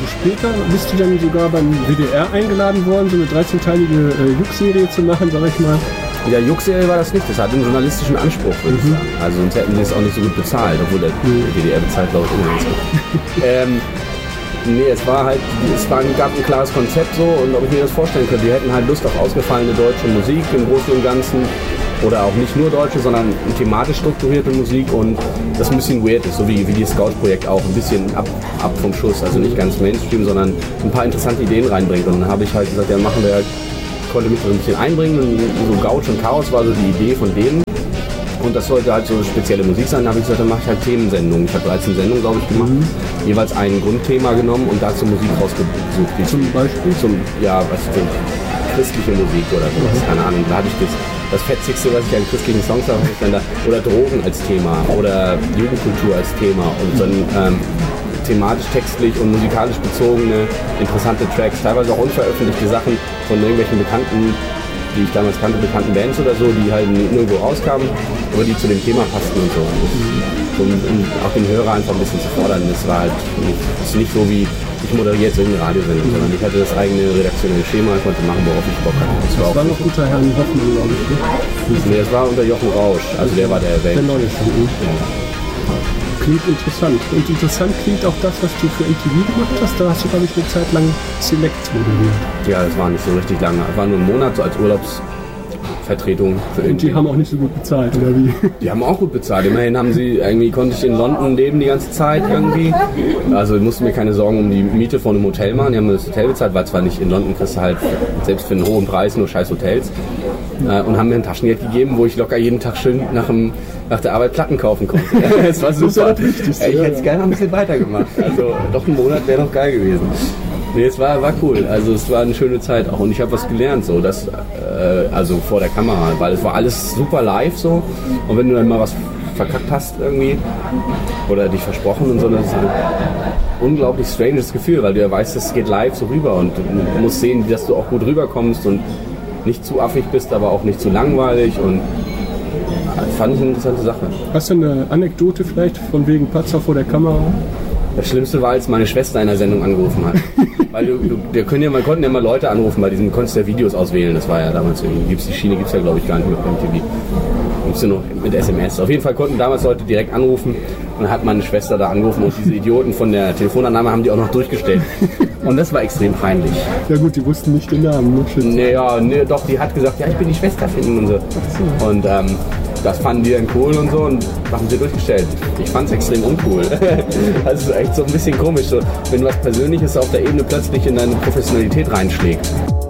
später bist du dann sogar beim WDR eingeladen worden, so eine 13-teilige Juck-Serie zu machen, sag ich mal. Ja, Juck-Serie war das nicht, das hatte einen journalistischen Anspruch, würde ich sagen. Also sonst hätten sie es auch nicht so gut bezahlt, obwohl der WDR bezahlt, glaube ich, immer nicht so. Nee, gab ein klares Konzept so, und ob ich mir das vorstellen könnte, die hätten halt Lust auf ausgefallene deutsche Musik im Großen und Ganzen. Oder auch nicht nur deutsche, sondern thematisch strukturierte Musik und das ein bisschen weird ist, so wie das Scout-Projekt auch, ein bisschen ab vom Schuss, also nicht ganz Mainstream, sondern ein paar interessante Ideen reinbringt. Und dann habe ich halt gesagt, ja, machen wir halt, konnte mich so ein bisschen einbringen und so Gouch und Chaos war so die Idee von denen. Und das sollte halt so spezielle Musik sein. Da habe ich gesagt, dann mache ich halt Themensendungen. Ich habe 13 Sendungen, glaube ich, gemacht. Jeweils ein Grundthema genommen und dazu Musik rausgesucht. Zum Beispiel? Christliche Musik oder sowas, keine Ahnung. Da hatte ich das Fetzigste, was ich an christlichen Songs habe, oder Drogen als Thema oder Jugendkultur als Thema und dann thematisch, textlich und musikalisch bezogene, interessante Tracks, teilweise auch unveröffentlichte Sachen von irgendwelchen bekannten, die ich damals kannte, bekannten Bands oder so, die halt nirgendwo rauskamen, aber die zu dem Thema passten und so. Und auch den Hörer einfach ein bisschen zu fordern, das war halt nicht so wie ich moderiere jetzt irgendeine Radiosendung, sondern ich hatte das eigene redaktionelle Schema, ich konnte machen, worauf ich Bock hatte. Das war noch unter Herrn Hoffmann, glaube ich. Nee, das war unter Jochen Rausch, also der war der Welt. Der neue schon. Ja. Klingt interessant. Und interessant klingt auch das, was du für MTV gemacht hast. Da hast du, glaube ich, eine Zeit lang Select moderiert. Ja, das war nicht so richtig lange. Es war nur ein Monat, so als Urlaubsvertretung. Und die haben auch nicht so gut bezahlt, oder wie? Die haben auch gut bezahlt. Immerhin konnte ich in London leben die ganze Zeit irgendwie. Also ich musste mir keine Sorgen um die Miete von einem Hotel machen. Die haben mir das Hotel bezahlt, weil zwar nicht in London kriegst du halt selbst für einen hohen Preis nur scheiß Hotels. Und haben mir ein Taschengeld gegeben, wo ich locker jeden Tag schön nach der Arbeit Platten kaufen konnte. Das war super. Ich hätte es gerne noch ein bisschen weitergemacht. Also doch ein Monat wäre noch geil gewesen. Nee, es war cool. Also es war eine schöne Zeit auch. Und ich habe was gelernt, so, also vor der Kamera, weil es war alles super live so. Und wenn du dann mal was verkackt hast irgendwie oder dich versprochen und so, das ist ein unglaublich stranges Gefühl, weil du ja weißt, es geht live so rüber und du musst sehen, dass du auch gut rüberkommst und nicht zu affig bist, aber auch nicht zu langweilig und fand ich eine interessante Sache. Hast du eine Anekdote vielleicht von wegen Patzer vor der Kamera? Das Schlimmste war, als meine Schwester in der Sendung angerufen hat. Weil man konnten ja mal Leute anrufen, bei diesem konntest du ja Videos auswählen, das war ja damals irgendwie, die Schiene gibt es ja glaube ich gar nicht mehr beim TV. Gibt's ja noch mit SMS. Auf jeden Fall konnten damals Leute direkt anrufen und dann hat meine Schwester da angerufen und diese Idioten von der Telefonannahme haben die auch noch durchgestellt. Und das war extrem peinlich. Ja gut, die wussten nicht den Namen. Nee, doch, die hat gesagt, ja, ich bin die Schwester von ihm und so. Und das fanden die dann cool und so und haben sie durchgestellt. Ich fand es extrem uncool. Also echt so ein bisschen komisch, so, wenn was Persönliches auf der Ebene plötzlich in deine Professionalität reinschlägt.